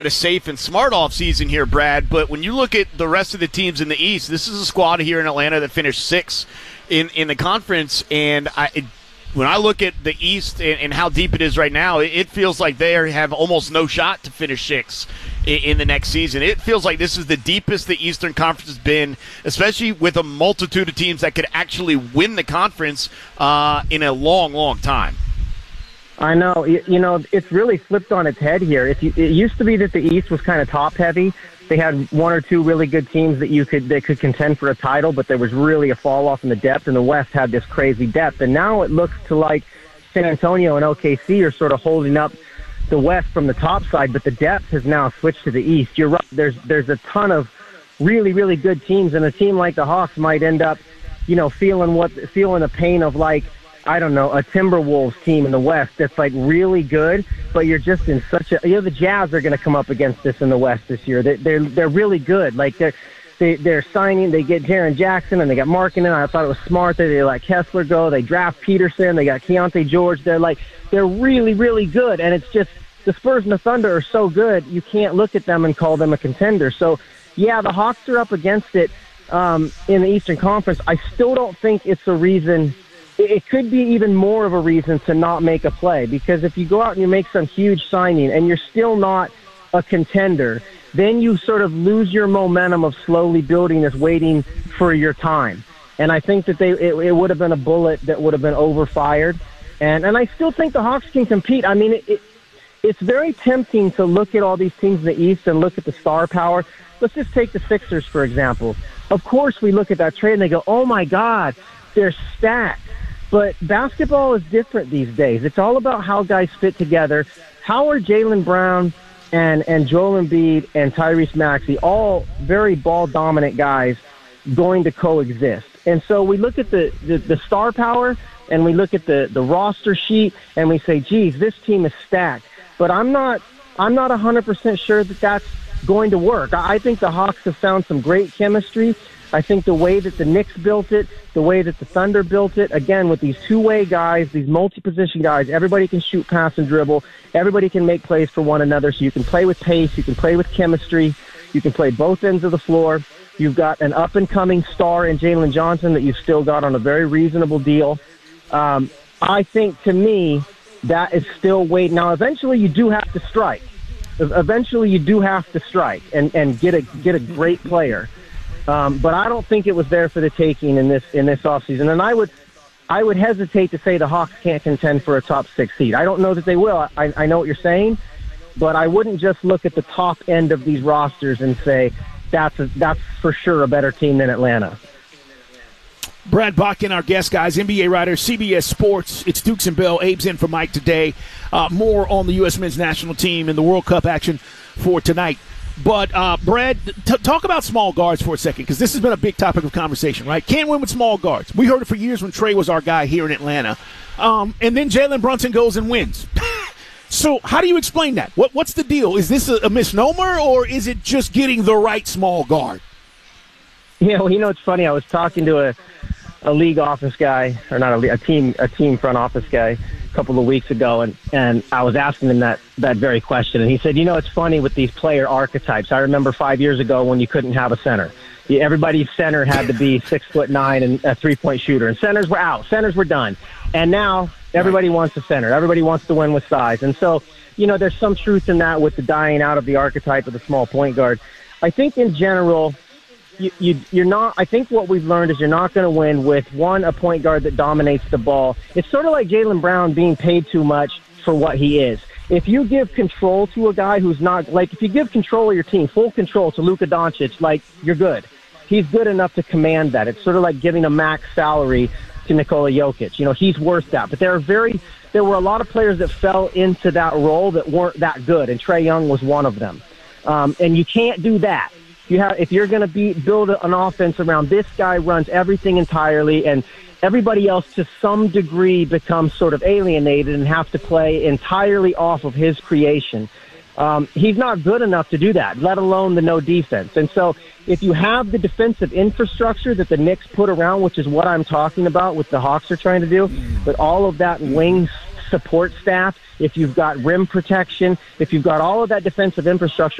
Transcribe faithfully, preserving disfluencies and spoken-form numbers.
a safe and smart offseason here, Brad, but when you look at the rest of the teams in the East, this is a squad here in Atlanta that finished sixth in, in the conference, and I, it, when I look at the East and, and how deep it is right now, it, it feels like they have almost no shot to finish sixth in, in the next season. It feels like this is the deepest the Eastern Conference has been, especially with a multitude of teams that could actually win the conference uh, in a long, long time. I know. You, you know, it's really flipped on its head here. If you, it used to be that the East was kind of top-heavy. They had one or two really good teams that you could they could contend for a title, but there was really a fall-off in the depth, and the West had this crazy depth. And now it looks to like San Antonio and O K C are sort of holding up the West from the top side, but the depth has now switched to the East. You're right. There's, there's a ton of really, really good teams, and a team like the Hawks might end up, you know, feeling what feeling the pain of, like, I don't know, a Timberwolves team in the West that's like really good, but you're just in such a, you know, the Jazz are going to come up against this in the West this year. They're, they're, they're really good. Like they're, they, they're signing, they get Jaren Jackson and they got Markkanen. I thought it was smart that they let Kessler go. They draft Peterson. They got Keontae George. They're like, they're really, really good. And it's just, the Spurs and the Thunder are so good, you can't look at them and call them a contender. So yeah, the Hawks are up against it um, in the Eastern Conference. I still don't think it's a reason. It could be even more of a reason to not make a play, because if you go out and you make some huge signing and you're still not a contender, then you sort of lose your momentum of slowly building this, waiting for your time. And I think that they it, it would have been a bullet that would have been overfired. And and I still think the Hawks can compete. I mean, it, it, it's very tempting to look at all these teams in the East and look at the star power. Let's just take the Sixers, for example. Of course, we look at that trade and they go, oh, my God, they're stacked. But basketball is different these days. It's all about how guys fit together. How are Jaylen Brown and, and Joel Embiid and Tyrese Maxey, all very ball-dominant guys, going to coexist? And so we look at the, the, the star power and we look at the, the roster sheet and we say, geez, this team is stacked. But I'm not I'm not one hundred percent sure that that's going to work. I think the Hawks have found some great chemistry. I think the way that the Knicks built it, the way that the Thunder built it, again, with these two-way guys, these multi-position guys, everybody can shoot, pass, and dribble. Everybody can make plays for one another, so you can play with pace, you can play with chemistry, you can play both ends of the floor. You've got an up-and-coming star in Jalen Johnson that you've still got on a very reasonable deal. Um, I think, to me, that is still waiting. Now, eventually you do have to strike. Eventually you do have to strike and, and get a get a great player. Um, but I don't think it was there for the taking in this in this offseason. And I would I would hesitate to say the Hawks can't contend for a top six seed. I don't know that they will. I, I know what you're saying, but I wouldn't just look at the top end of these rosters and say that's a, that's for sure a better team than Atlanta. Brad Botkin, our guest, guys, N B A writer, C B S Sports. It's Dukes and Bell. Abe's in for Mike today. Uh, more on the U S men's national team and the World Cup action for tonight. But, uh, Brad, t- talk about small guards for a second, because this has been a big topic of conversation, right? Can't win with small guards. We heard it for years when Trey was our guy here in Atlanta. Um, and then Jalen Brunson goes and wins. So how do you explain that? What What's the deal? Is this a, a misnomer, or is it just getting the right small guard? Yeah, well, you know, it's funny. I was talking to a, a league office guy, or not a, league, a team a team front office guy, a couple of weeks ago, and, and I was asking him that, that very question. And he said, you know, it's funny with these player archetypes. I remember five years ago when you couldn't have a center. Everybody's center had to be six foot nine and a three-point shooter. And centers were out. Centers were done. And now everybody wants a center. Everybody wants to win with size. And so, you know, there's some truth in that with the dying out of the archetype of the small point guard. I think in general, You, you, you're not. I think what we've learned is you're not going to win with, one, a point guard that dominates the ball. It's sort of like Jaylen Brown being paid too much for what he is. If you give control to a guy who's not, like, if you give control of your team, full control to Luka Doncic, like, you're good. He's good enough to command that. It's sort of like giving a max salary to Nikola Jokic. You know, he's worth that. But there are very, there were a lot of players that fell into that role that weren't that good, and Trae Young was one of them. Um, and you can't do that. You have, if you're going to be build an offense around this guy, runs everything entirely, and everybody else to some degree becomes sort of alienated and have to play entirely off of his creation. Um, he's not good enough to do that, let alone the no defense. And so if you have the defensive infrastructure that the Knicks put around, which is what I'm talking about, what the Hawks are trying to do, but all of that wing support staff, if you've got rim protection, if you've got all of that defensive infrastructure